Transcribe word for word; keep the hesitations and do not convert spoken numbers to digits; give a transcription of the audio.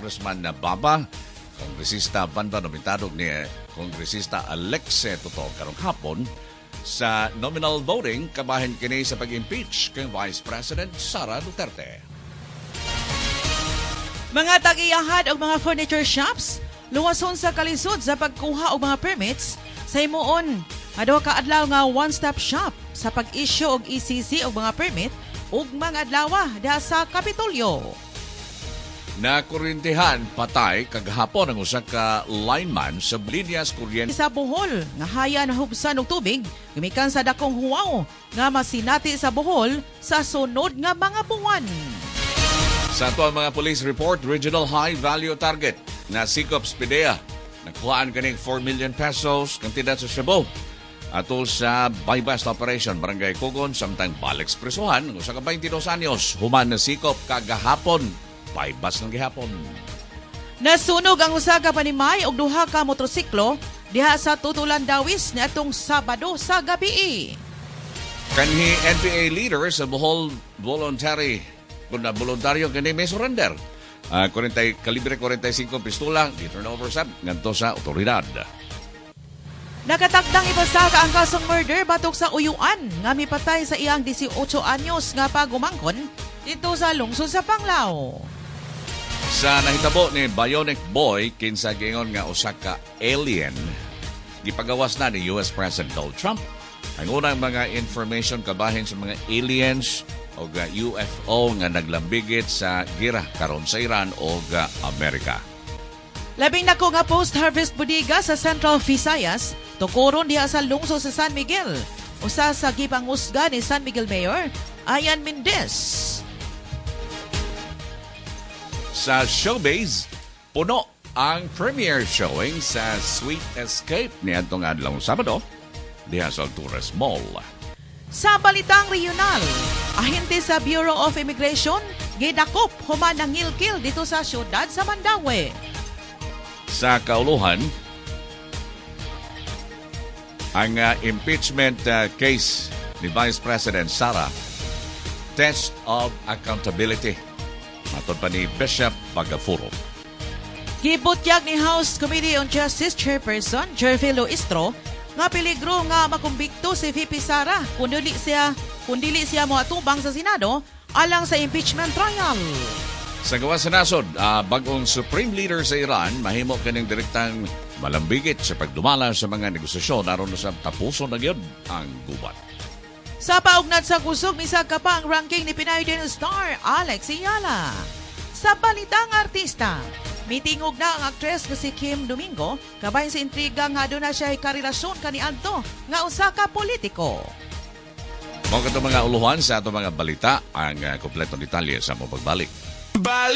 Congressman na Baba, Kongresista Banda nominadog ni Kongresista Alexe Toto karong hapon sa nominal voting kabahin kini sa pag-impeach kay Vice President Sara Duterte. Mga tag-iyahad og mga furniture shops luwason sa kalisod sa pagkuha og mga permits sa himuon adto ka adlaw nga one-stop shop sa pag-issue og E C C og mga permit ug mga adlaw diha sa Kapitolyo. Nakurintihan patay kagahapon ang usa ka lineman sa linyas kuryente sa Bohol nga haya na hubsan og tubig gumikan sa dakong huwaw nga masinati sa Bohol sa sunod nga mga buwan. Sa ato ang mga police report, regional high value target na Sikops Pidea nakuhaan kaning four million pesos kantidad sa Cebu atol sa bypass operation Barangay Kugon samtang balik presohan usa ka twenty-two anyos human na sikop kagahapon bypass ng gihapon. Nasunog ang usa ka panimay og duha ka motorsiklo diha sa Tutulan Dawis niadtong Sabado sa gabi. Kanhi N P A leader sa Bohol voluntary kung na voluntaryo kini may surrender. Uh, forty, kalibre forty-five pistola di turn over sa ngadto sa otoridad. Nakatakdang ipasaka ang kasong murder batok sa Uyuan nga mipatay sa iyang eighteen anyos nga pagumangkon dito sa lungsod sa Panglao. Sa nahitabo ni Bionic Boy kinsa gingon nga usa ka alien gipagawas na ni U S President Donald Trump ang unang mga information kabahin sa mga aliens o U F O nga naglambigit sa gira karon sa Iran o Amerika. Labing nako nga post-harvest bodega sa Central Visayas tukuron diha sa lungsod sa San Miguel. Usa sa gipangusga ni San Miguel Mayor Ayan Mendez. Sa showbiz, puno ang premiere showing sa Sweet Escape niadtong adlaw Sabado diha sa Alturas Mall. Sa balitang regional, ahente sa Bureau of Immigration gidakop human ng ngilkil dito sa syudad sa Mandaue. Sa kauluhan, ang uh, impeachment uh, case ni Vice President Sara, test of accountability. Matod pa ni Bishop Pagafuro. Gibutyag ni House Committee on Justice Chairperson Jervilo Istro nga peligro nga makumbikto si V P Sara kung dili siya kung dili siya moatubang sa Senado alang sa impeachment trial. Sa gawas sa nasod, uh, bagong Supreme Leader sa Iran mahimo kaning direktang malambigit sa pagdumala sa mga negosasyon aron sa tapuson na gyud ang gubat. Sa paugnat sa kusog, misag ka pa ang ranking ni Pinay Din star Alex Ayala. Sa balitang artista, mitingog na ang aktres na si Kim Domingo kabayan sa intriga nga doon na siya karelasyon kaniadto nga usa ka politiko. Mga ito mga uluhan sa ato mga balita ang uh, kompletong detalye sa mga pagbalik.